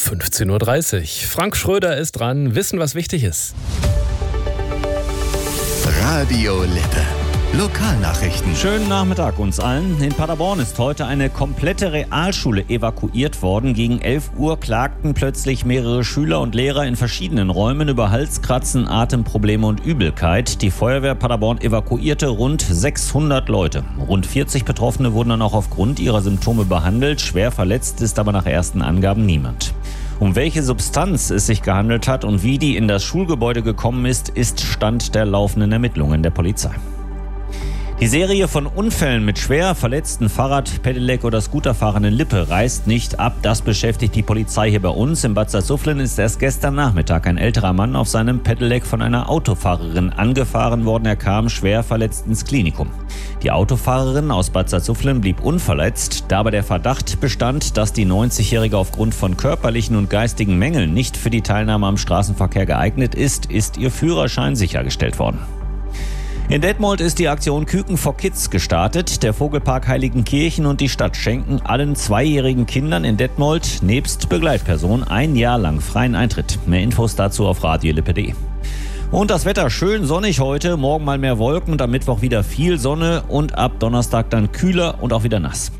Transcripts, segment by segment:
15.30 Uhr. Frank Schröder ist dran. Wissen, was wichtig ist. Radio Lippe. Lokalnachrichten. Schönen Nachmittag uns allen. In Paderborn ist heute eine komplette Realschule evakuiert worden. Gegen 11 Uhr klagten plötzlich mehrere Schüler und Lehrer in verschiedenen Räumen über Halskratzen, Atemprobleme und Übelkeit. Die Feuerwehr Paderborn evakuierte rund 600 Leute. Rund 40 Betroffene wurden dann auch aufgrund ihrer Symptome behandelt. Schwer verletzt ist aber nach ersten Angaben niemand. Um welche Substanz es sich gehandelt hat und wie die in das Schulgebäude gekommen ist, ist Stand der laufenden Ermittlungen der Polizei. Die Serie von Unfällen mit schwer verletzten Fahrrad-, Pedelec- oder Scooterfahrern in Lippe reißt nicht ab. Das beschäftigt die Polizei hier bei uns. In Bad Salzuflen ist erst gestern Nachmittag ein älterer Mann auf seinem Pedelec von einer Autofahrerin angefahren worden. Er kam schwer verletzt ins Klinikum. Die Autofahrerin aus Bad Salzuflen blieb unverletzt. Da aber der Verdacht bestand, dass die 90-Jährige aufgrund von körperlichen und geistigen Mängeln nicht für die Teilnahme am Straßenverkehr geeignet ist, ist ihr Führerschein sichergestellt worden. In Detmold ist die Aktion Küken for Kids gestartet. Der Vogelpark Heiligenkirchen und die Stadt schenken allen zweijährigen Kindern in Detmold nebst Begleitperson ein Jahr lang freien Eintritt. Mehr Infos dazu auf radiolippe.de. Und das Wetter schön sonnig heute, morgen mal mehr Wolken und am Mittwoch wieder viel Sonne und ab Donnerstag dann kühler und auch wieder nass.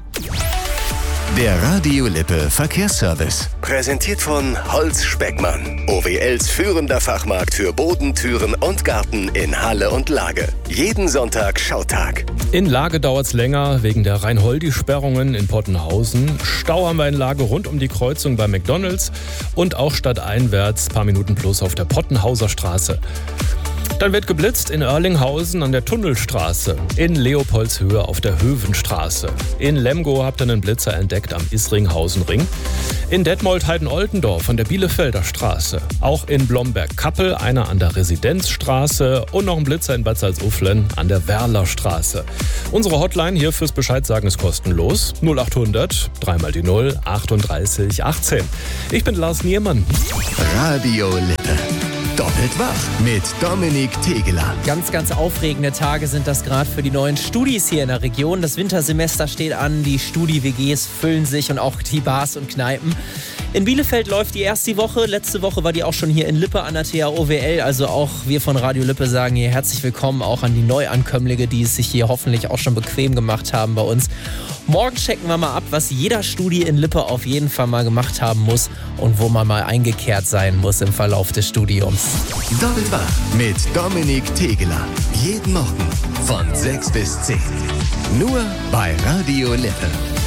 Der Radio Lippe Verkehrsservice. Präsentiert von Holz Speckmann. OWLs führender Fachmarkt für Boden, Türen und Garten in Halle und Lage. Jeden Sonntag Schautag. In Lage dauert es länger wegen der Rhein-Holdi-Sperrungen in Pottenhausen. Stau haben wir in Lage rund um die Kreuzung bei McDonald's und auch stadteinwärts paar Minuten plus auf der Pottenhauser Straße. Dann wird geblitzt in Oerlinghausen an der Tunnelstraße, in Leopoldshöhe auf der Hövenstraße. In Lemgo habt ihr einen Blitzer entdeckt am Isringhausenring. In Detmold-Heiden-Oldendorf an der Bielefelder Straße. Auch in Blomberg-Kappel einer an der Residenzstraße und noch ein Blitzer in Bad Salzuflen an der Werlerstraße. Unsere Hotline hier fürs Bescheidsagen ist kostenlos. 0800 3 die 0 38 18. Ich bin Lars Niermann. Radio Lippe. Doppelt wach mit Dominik Tegeler. Ganz aufregende Tage sind das gerade für die neuen Studis hier in der Region. Das Wintersemester steht an, die Studi-WGs füllen sich und auch die Bars und Kneipen. In Bielefeld läuft die erste Woche. Letzte Woche war die auch schon hier in Lippe an der THOWL. Also auch wir von Radio Lippe sagen hier herzlich willkommen auch an die Neuankömmlinge, die es sich hier hoffentlich auch schon bequem gemacht haben bei uns. Morgen checken wir mal ab, was jeder Studi in Lippe auf jeden Fall mal gemacht haben muss und wo man mal eingekehrt sein muss im Verlauf des Studiums. Doppelt wach mit Dominik Tegeler. Jeden Morgen von 6 bis 10. Nur bei Radio Lippe.